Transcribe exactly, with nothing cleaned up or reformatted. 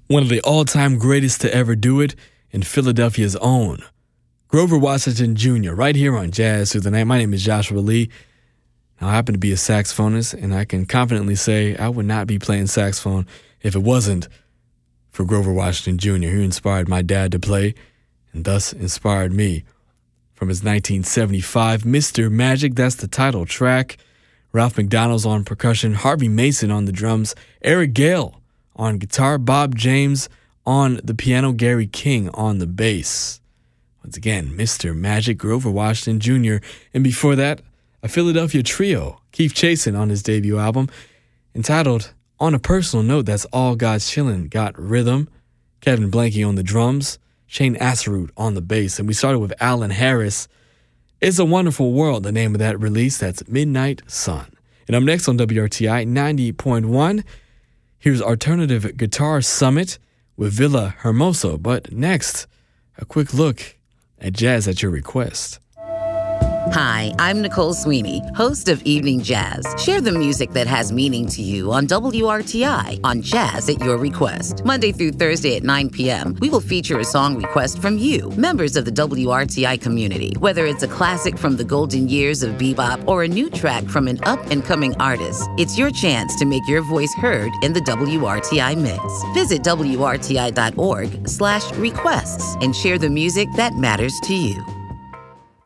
one of the all-time greatest to ever do it, and Philadelphia's own Grover Washington Junior right here on Jazz Through the Night. My name is Joshua Lee. Now, I happen to be a saxophonist, and I can confidently say I would not be playing saxophone if it wasn't for Grover Washington Junior, who inspired my dad to play and thus inspired me. From his nineteen seventy-five Mister Magic, that's the title track. Ralph McDonald's on percussion, Harvey Mason on the drums, Eric Gale on guitar, Bob James on the piano, Gary King on the bass. Once again, Mister Magic, Grover Washington Junior And before that, a Philadelphia trio, Keith Chasen on his debut album, entitled On a Personal Note, that's All God's Chillin' Got Rhythm, Kevin Blanke on the drums, Shane Asarut on the bass. And we started with Alan Harris, It's a Wonderful World, the name of that release. That's Midnight Sun. And up next on W R T I ninety point one, here's Alternative Guitar Summit with Villa Hermoso. But next, a quick look at jazz at your request. Hi, I'm Nicole Sweeney, host of Evening Jazz. Share the music that has meaning to you on W R T I on Jazz at Your Request. Monday through Thursday at nine p.m., we will feature a song request from you, members of the W R T I community. Whether it's a classic from the golden years of bebop or a new track from an up-and-coming artist, it's your chance to make your voice heard in the W R T I mix. Visit W R T I dot org slash requests and share the music that matters to you.